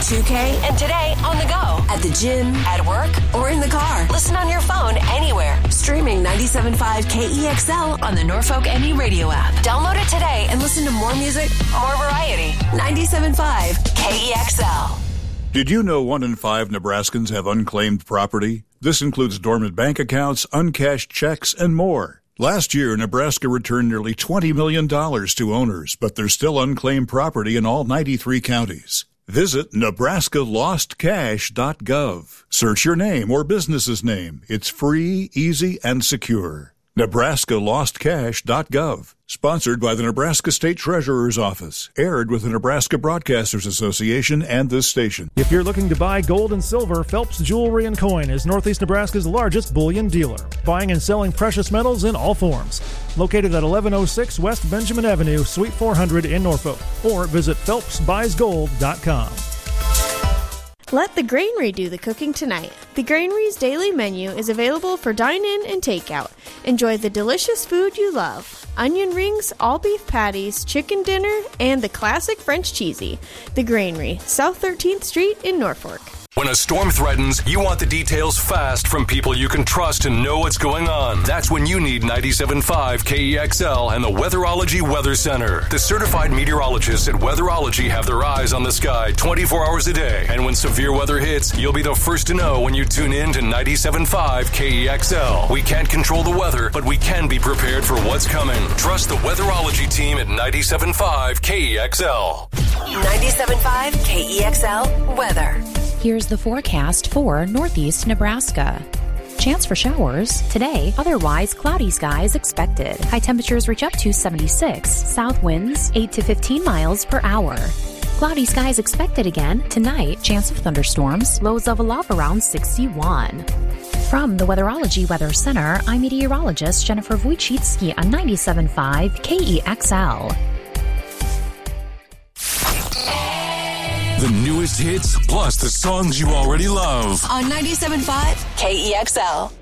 2K, and today on the go, at the gym, at work, or in the car. Listen on your phone anywhere. Streaming 97.5 KEXL on the Norfolk NE radio app. Download it today and listen to more music, more variety. 97.5 KEXL. Did you know 1 in 5 Nebraskans have unclaimed property? This includes dormant bank accounts, uncashed checks, and more. Last year, Nebraska returned nearly $20 million to owners, but there's still unclaimed property in all 93 counties. Visit nebraskalostcash.gov. Search your name or business's name. It's free, easy, and secure. nebraskalostcash.gov. Sponsored by the Nebraska State Treasurer's Office. Aired with the Nebraska Broadcasters Association and this station. If you're looking to buy gold and silver, Phelps Jewelry and Coin is Northeast Nebraska's largest bullion dealer. Buying and selling precious metals in all forms. Located at 1106 West Benjamin Avenue, Suite 400 in Norfolk. Or visit PhelpsBuysGold.com. Let the Granary do the cooking tonight. The Granary's daily menu is available for dine-in and takeout. Enjoy the delicious food you love. Onion rings, all beef patties, chicken dinner, and the classic French cheesy. The Granary, South 13th Street in Norfolk. When a storm threatens, you want the details fast from people you can trust and know what's going on. That's when you need 97.5 KEXL and the Weatherology Weather Center. The certified meteorologists at Weatherology have their eyes on the sky 24 hours a day. And when severe weather hits, you'll be the first to know when you tune in to 97.5 KEXL. We can't control the weather, but we can be prepared for what's coming. Trust the Weatherology team at 97.5 KEXL. 97.5 KEXL weather. Here's the forecast for Northeast Nebraska. Chance for showers today, otherwise cloudy skies expected. High temperatures reach up to 76. South winds 8 to 15 miles per hour. Cloudy skies expected again tonight. Chance of thunderstorms. Lows level off around 61. From the Weatherology Weather Center, I'm meteorologist Jennifer Wojcicki on 97.5 KEXL. The newest hits, plus the songs you already love. On 97.5 KEXL.